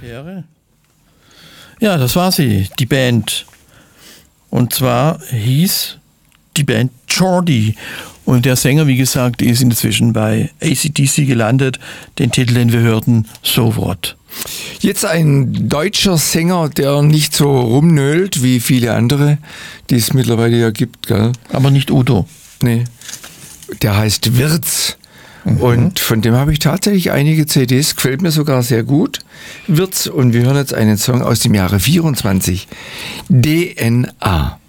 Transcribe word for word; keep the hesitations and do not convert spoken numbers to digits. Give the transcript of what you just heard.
Ehre. Ja, das war sie, die Band. Und zwar hieß die Band Geordie. Und der Sänger, wie gesagt, ist inzwischen bei A C D C gelandet. Den Titel, den wir hörten, So What. Jetzt ein deutscher Sänger, der nicht so rumnölt wie viele andere, die es mittlerweile ja gibt, gell? Aber nicht Udo. Nee. Der heißt Wirz. Mhm. Und von dem habe ich tatsächlich einige C Ds, gefällt mir sogar sehr gut. Wirz, und wir hören jetzt einen Song aus dem Jahre vierundzwanzig. D N A.